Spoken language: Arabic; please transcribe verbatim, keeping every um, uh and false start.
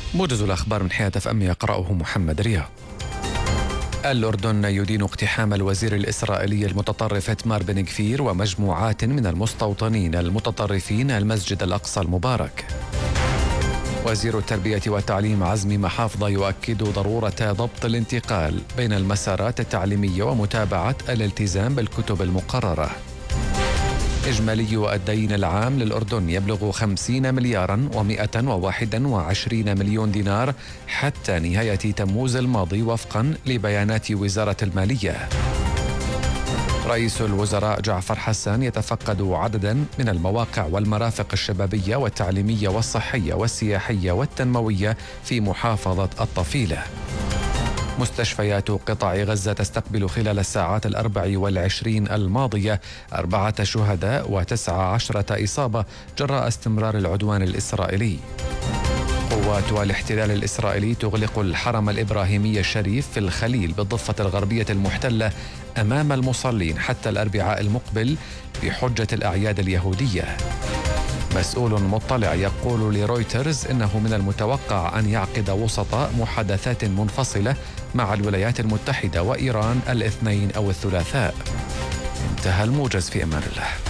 موجز الأخبار من حياة اف ام يقرأه محمد رياض. الأردن يدين اقتحام الوزير الإسرائيلي المتطرف إتمار بن غفير ومجموعات من المستوطنين المتطرفين المسجد الأقصى المبارك. وزير التربية والتعليم عزمي محافظة يؤكد ضرورة ضبط الانتقال بين المسارات التعليمية ومتابعة الالتزام بالكتب المقررة. إجمالي الدين العام للأردن يبلغ خمسين مليارا ومئة وواحد وعشرين مليون دينار حتى نهاية تموز الماضي وفقا لبيانات وزارة المالية. رئيس الوزراء جعفر حسان يتفقد عددا من المواقع والمرافق الشبابية والتعليمية والصحية والسياحية والتنموية في محافظة الطفيلة. مستشفيات قطاع غزة تستقبل خلال الساعات الأربع والعشرين الماضية أربعة شهداء وتسعة عشرة إصابة جراء استمرار العدوان الإسرائيلي. قوات الاحتلال الإسرائيلي تغلق الحرم الإبراهيمي الشريف في الخليل بالضفة الغربية المحتلة أمام المصلين حتى الأربعاء المقبل بحجة الأعياد اليهودية. مسؤول مطلع يقول لرويترز إنه من المتوقع أن يعقد وسطاء محادثات منفصلة مع الولايات المتحدة وإيران الاثنين أو الثلاثاء. انتهى الموجز، في أمان الله.